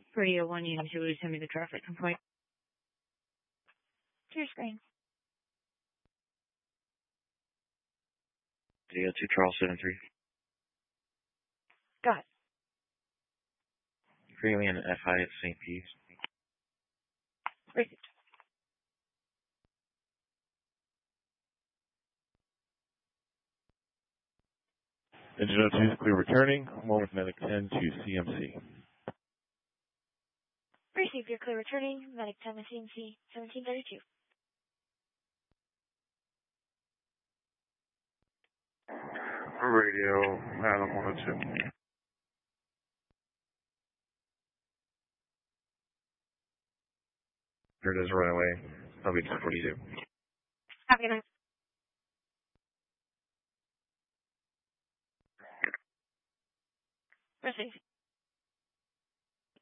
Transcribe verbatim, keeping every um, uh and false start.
Radio one Unit two, will you send me the traffic complaint? To your screen. Radio two, Charles seven three. Got it. Freely and F I at Saint Pete. Received. Engine oh two is clear returning. One with Medic ten to C M C. Received. You're clear returning. Medic ten to C M C seventeen thirty-two. Radio, Adam one oh two. Here it is, right away. L B two forty-two. Have a good night. Received.